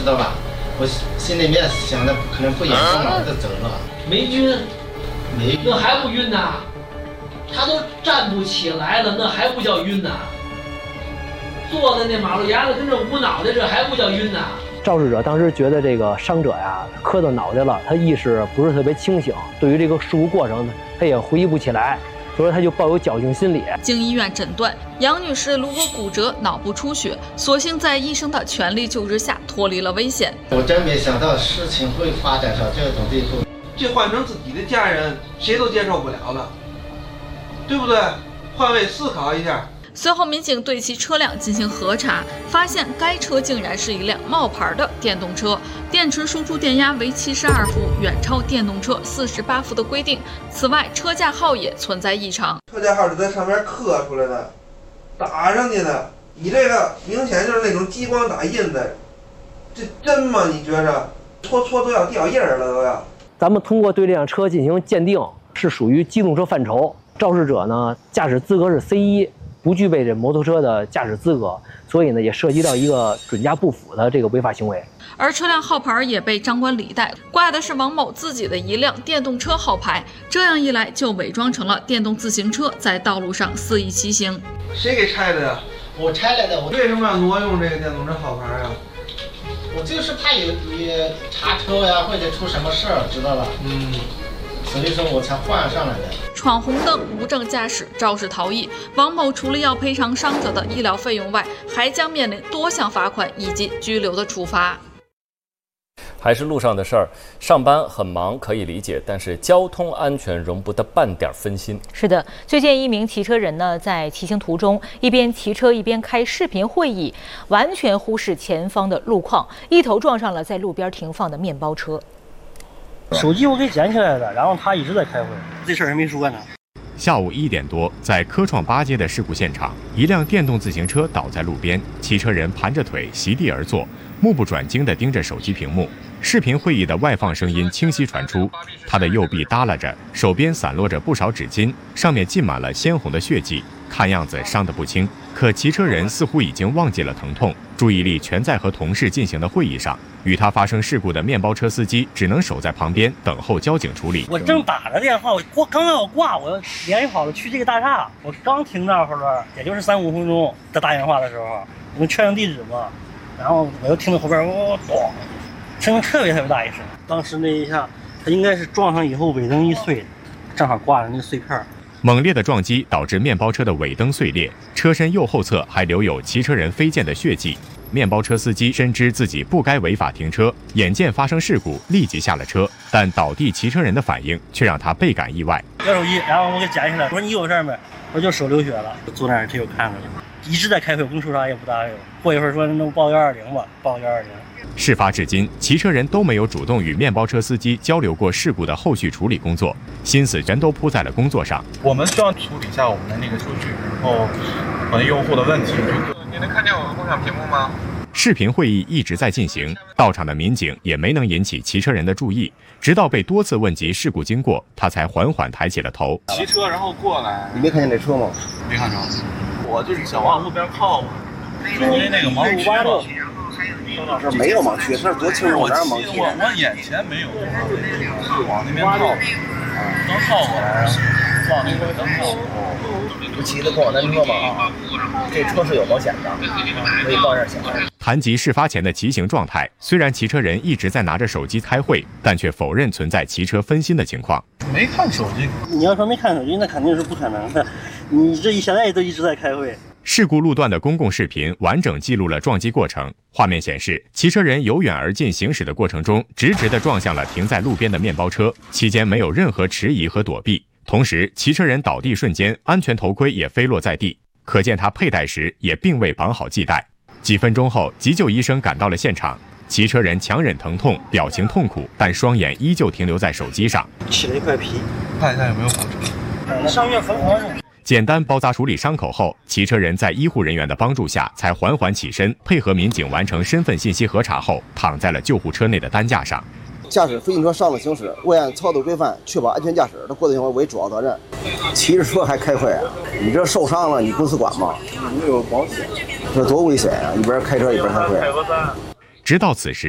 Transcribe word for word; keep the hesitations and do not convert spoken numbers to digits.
知道吧？我心里面想的可能不严重了，我就走了。 没晕， 没那还不晕呐？他都站不起来了，那还不叫晕呐？坐在那马路牙子跟这捂脑袋，这还不叫晕呐？ 肇事者当时觉得这个伤者呀磕到脑袋了，他意识不是特别清醒，对于这个事故过程他也回忆不起来，所以他就抱有侥幸心理。 经医院诊断，杨女士颅骨骨折、脑部出血，所幸在医生的全力救治下脱离了危险。 我真没想到事情会发展到这种地步， 这换成自己的家人，谁都接受不了的，对不对？换位思考一下。 随后，民警对其车辆进行核查，发现该车竟然是一辆冒牌的电动车，电池输出电压为七十二伏，远超电动车四十八伏的规定。此外，车架号也存在异常， 车架号是在上面刻出来的，打上去的。你这个明显就是那种激光打印的，这真吗？你觉着戳戳都要掉印儿了都要。 咱们通过对这辆车进行鉴定，是属于机动车范畴。肇事者呢，驾驶资格是 C 一。不具备这摩托车的驾驶资格，所以呢也涉及到一个准驾不符的这个违法行为。 而车辆号牌也被张冠李戴，挂的是王某自己的一辆电动车号牌，这样一来就伪装成了电动自行车，在道路上肆意骑行。 谁给拆的呀？ 我拆来的。我为什么要挪用这个电动车号牌啊？ 我就是怕有有查车呀，或者出什么事儿，知道吧？嗯。所以说我才换上来的。 闯红灯、无证驾驶、肇事逃逸，王某除了要赔偿伤者的医疗费用外，还将面临多项罚款以及拘留的处罚。 还是路上的事儿，上班很忙可以理解，但是交通安全容不得半点分心。 是的，最近一名骑车人呢，在骑行途中一边骑车一边开视频会议，完全忽视前方的路况，一头撞上了在路边停放的面包车。 手机我给捡起来了，然后他一直在开会，这事儿还没说呢。 下午一点多，在科创八街的事故现场，一辆电动自行车倒在路边，骑车人盘着腿席地而坐，目不转睛地盯着手机屏幕。视频会议的外放声音清晰传出，他的右臂耷拉着，手边散落着不少纸巾，上面浸满了鲜红的血迹，看样子伤得不轻。可骑车人似乎已经忘记了疼痛，注意力全在和同事进行的会议上。与他发生事故的面包车司机只能守在旁边等候交警处理。 我正打着电话，我挂刚刚我挂，我连夜跑了去这个大厦。我刚停那会儿，也就是三五分钟在打电话的时候，我们确认地址嘛，然后我又听到后边我咣，声音特别特别大一声。当时那一下，他应该是撞上以后尾灯一碎，正好挂着那个碎片。 猛烈的撞击导致面包车的尾灯碎裂，车身右后侧还留有骑车人飞溅的血迹。面包车司机深知自己不该违法停车，眼见发生事故，立即下了车，但倒地骑车人的反应却让他倍感意外。 要手机，然后我给捡起来，我说你有事没？我就手流血了，坐那儿他就看着了，一直在开会，跟说啥也不搭理我。过一会儿说那报幺二零吧，报幺二零。 事发至今，骑车人都没有主动与面包车司机交流过事故的后续处理工作，心思全都扑在了工作上。 我们需要处理一下我们的那个数据，然后可能用户的问题。你能看见我的共享屏幕吗？ 视频会议一直在进行，到场的民警也没能引起骑车人的注意，直到被多次问及事故经过，他才缓缓抬起了头。 骑车然后过来， 你没看见这车吗？ 没看着，我就是想往路边靠嘛，因为那个盲区嘛。 这没有盲区，这多清楚，哪有盲区？ 我我眼前没有，是往那边靠，刚靠过来，往那边刚靠。 不骑的跟我那车嘛，这车是有保险的，可以报这儿险。 谈及事发前的骑行状态，虽然骑车人一直在拿着手机开会，但却否认存在骑车分心的情况。 没看手机， 你要说没看手机，那肯定是不可能的。你这现在都一直在开会。 事故路段的公共视频完整记录了撞击过程。画面显示，骑车人由远而近行驶的过程中，直直地撞向了停在路边的面包车，期间没有任何迟疑和躲避。同时，骑车人倒地瞬间，安全头盔也飞落在地，可见他佩戴时也并未绑好系带。几分钟后，急救医生赶到了现场，骑车人强忍疼痛，表情痛苦，但双眼依旧停留在手机上。 起了一块皮， 看一下有没有骨折。 上月缝合。 简单包扎处理伤口后，骑车人在医护人员的帮助下才缓缓起身，配合民警完成身份信息核查后，躺在了救护车内的担架上。 驾驶非机车上路行驶，未按操作规范确保安全驾驶的过错行为为主要责任。骑着车还开会啊？你这受伤了，你公司管吗？ 没有保险， 这多危险啊！一边开车一边开会。 直到此时，